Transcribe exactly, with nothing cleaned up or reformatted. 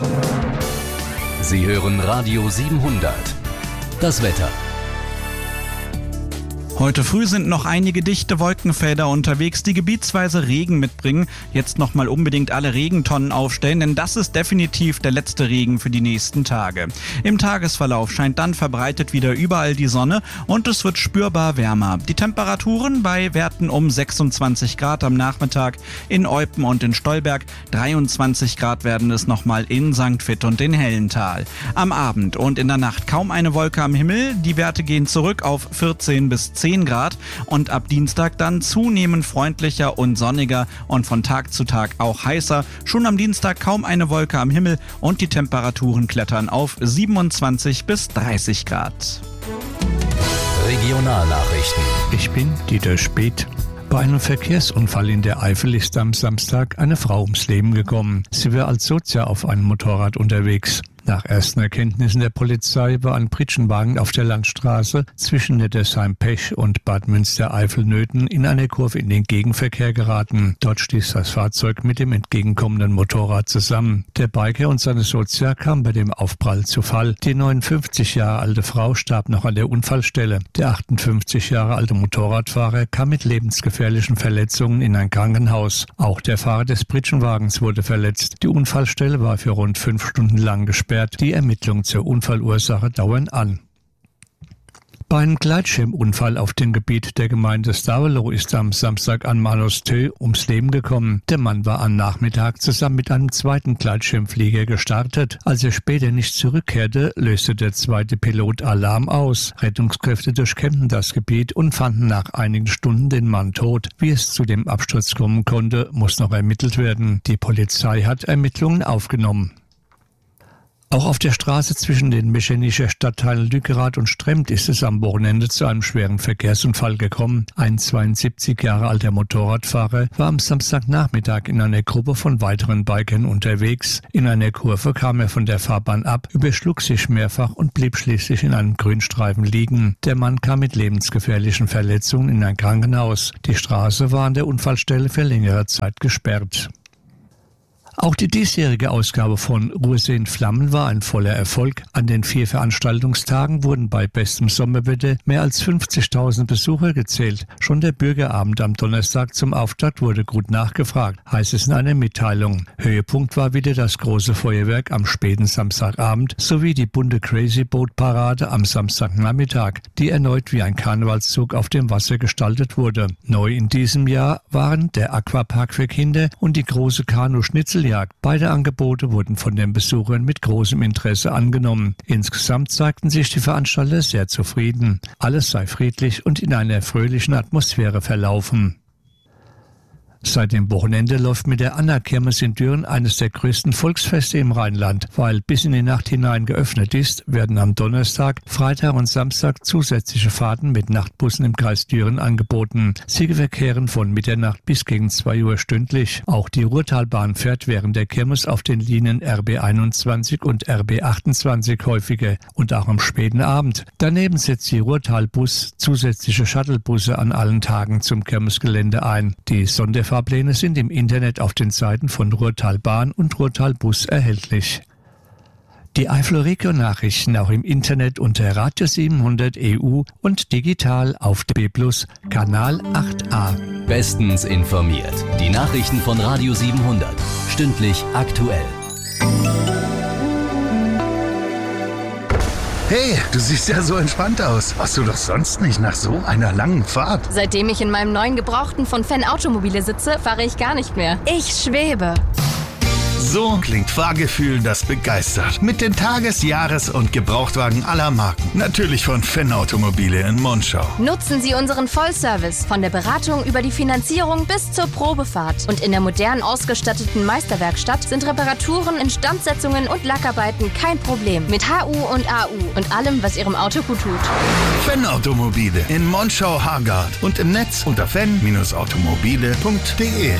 Sie hören Radio siebenhundert. Das Wetter. Heute früh sind noch einige dichte Wolkenfelder unterwegs, die gebietsweise Regen mitbringen. Jetzt nochmal unbedingt alle Regentonnen aufstellen, denn das ist definitiv der letzte Regen für die nächsten Tage. Im Tagesverlauf scheint dann verbreitet wieder überall die Sonne und es wird spürbar wärmer. Die Temperaturen bei Werten um sechsundzwanzig Grad am Nachmittag in Eupen und in Stolberg, dreiundzwanzig Grad werden es nochmal in Sankt Vith und in Hellental. Am Abend und in der Nacht kaum eine Wolke am Himmel, die Werte gehen zurück auf vierzehn bis zehn Grad und ab Dienstag dann zunehmend freundlicher und sonniger und von Tag zu Tag auch heißer. Schon am Dienstag kaum eine Wolke am Himmel und die Temperaturen klettern auf siebenundzwanzig bis dreißig Grad. Regionalnachrichten. Ich bin Dieter Speth. Bei einem Verkehrsunfall in der Eifel ist am Samstag eine Frau ums Leben gekommen. Sie war als Sozia auf einem Motorrad unterwegs. Nach ersten Erkenntnissen der Polizei war ein Pritschenwagen auf der Landstraße zwischen Nettesheim-Pech und Bad Münstereifel-Nöthen in einer Kurve in den Gegenverkehr geraten. Dort stieß das Fahrzeug mit dem entgegenkommenden Motorrad zusammen. Der Biker und seine Sozia kamen bei dem Aufprall zu Fall. Die neunundfünfzig Jahre alte Frau starb noch an der Unfallstelle. Der achtundfünfzig Jahre alte Motorradfahrer kam mit lebensgefährlichen Verletzungen in ein Krankenhaus. Auch der Fahrer des Pritschenwagens wurde verletzt. Die Unfallstelle war für rund fünf Stunden lang gesperrt. Die Ermittlungen zur Unfallursache dauern an. Bei einem Gleitschirmunfall auf dem Gebiet der Gemeinde Stavelot ist am Samstag ein Mann aus Thö ums Leben gekommen. Der Mann war am Nachmittag zusammen mit einem zweiten Gleitschirmflieger gestartet. Als er später nicht zurückkehrte, löste der zweite Pilot Alarm aus. Rettungskräfte durchkämmten das Gebiet und fanden nach einigen Stunden den Mann tot. Wie es zu dem Absturz kommen konnte, muss noch ermittelt werden. Die Polizei hat Ermittlungen aufgenommen. Auch auf der Straße zwischen den Meschenischer Stadtteilen Lückerath und Stremd ist es am Wochenende zu einem schweren Verkehrsunfall gekommen. Ein zweiundsiebzig Jahre alter Motorradfahrer war am Samstagnachmittag in einer Gruppe von weiteren Bikern unterwegs. In einer Kurve kam er von der Fahrbahn ab, überschlug sich mehrfach und blieb schließlich in einem Grünstreifen liegen. Der Mann kam mit lebensgefährlichen Verletzungen in ein Krankenhaus. Die Straße war an der Unfallstelle für längere Zeit gesperrt. Auch die diesjährige Ausgabe von Ruhrsee in Flammen war ein voller Erfolg. An den vier Veranstaltungstagen wurden bei bestem Sommerwetter mehr als fünfzigtausend Besucher gezählt. Schon der Bürgerabend am Donnerstag zum Auftakt wurde gut nachgefragt, heißt es in einer Mitteilung. Höhepunkt war wieder das große Feuerwerk am späten Samstagabend sowie die bunte Crazy Boat Parade am Samstagnachmittag, die erneut wie ein Karnevalszug auf dem Wasser gestaltet wurde. Neu in diesem Jahr waren der Aquapark für Kinder und die große Kanu-Schnitzel Beide Angebote wurden von den Besuchern mit großem Interesse angenommen. Insgesamt zeigten sich die Veranstalter sehr zufrieden. Alles sei friedlich und in einer fröhlichen Atmosphäre verlaufen. Seit dem Wochenende läuft mit der Anna-Kirmes in Düren eines der größten Volksfeste im Rheinland. Weil bis in die Nacht hinein geöffnet ist, werden am Donnerstag, Freitag und Samstag zusätzliche Fahrten mit Nachtbussen im Kreis Düren angeboten. Sie verkehren von Mitternacht bis gegen zwei Uhr stündlich. Auch die Ruhrtalbahn fährt während der Kirmes auf den Linien R B einundzwanzig und R B achtundzwanzig häufiger und auch am späten Abend. Daneben setzt die Ruhrtalbus zusätzliche Shuttlebusse an allen Tagen zum Kirmesgelände ein. Die Sonderfahrten Fahrpläne sind im Internet auf den Seiten von Ruhrtalbahn und Ruhrtalbus erhältlich. Die Eifler Region-Nachrichten auch im Internet unter Radio siebenhundert E U und digital auf D B Plus, Kanal acht a. Bestens informiert. Die Nachrichten von Radio siebenhundert. Stündlich aktuell. Hey, du siehst ja so entspannt aus. Warst du doch sonst nicht nach so einer langen Fahrt? Seitdem ich in meinem neuen Gebrauchten von Fan Automobile sitze, fahre ich gar nicht mehr. Ich schwebe. So klingt Fahrgefühl, das begeistert. Mit den Tages-, Jahres- und Gebrauchtwagen aller Marken. Natürlich von Fan Automobile in Monschau. Nutzen Sie unseren Vollservice von der Beratung über die Finanzierung bis zur Probefahrt. Und in der modern ausgestatteten Meisterwerkstatt sind Reparaturen, Instandsetzungen und Lackarbeiten kein Problem. Mit H U und A U und allem, was Ihrem Auto gut tut. Fan Automobile in Monschau-Hargard und im Netz unter fan Bindestrich automobile punkt de.